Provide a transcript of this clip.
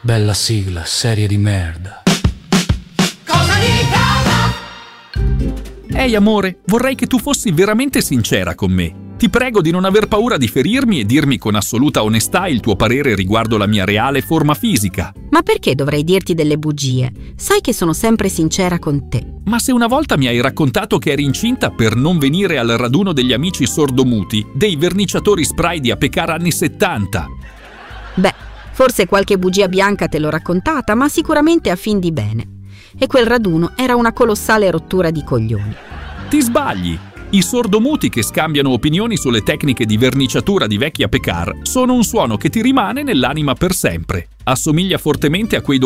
Bella sigla, serie di merda. Cosa di Ehi amore, vorrei che tu fossi veramente sincera con me. Ti prego di non aver paura di ferirmi e dirmi con assoluta onestà il tuo parere riguardo la mia reale forma fisica. Ma perché dovrei dirti delle bugie? Sai che sono sempre sincera con te. Ma se una volta mi hai raccontato che eri incinta per non venire al raduno degli amici sordomuti dei verniciatori spray di Apecar anni 70. Beh, forse qualche bugia bianca te l'ho raccontata, ma sicuramente a fin di bene. E quel raduno era una colossale rottura di coglioni. Ti sbagli! I sordomuti che scambiano opinioni sulle tecniche di verniciatura di vecchi Apecar sono un suono che ti rimane nell'anima per sempre. Assomiglia fortemente a quei